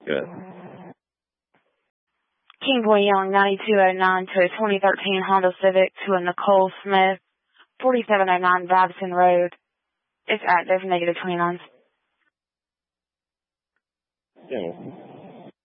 Good. King Boy Young, 9209 to a 2013 Honda Civic to a Nicole Smith, 4709 Babson Road. It's active, -29. Yeah.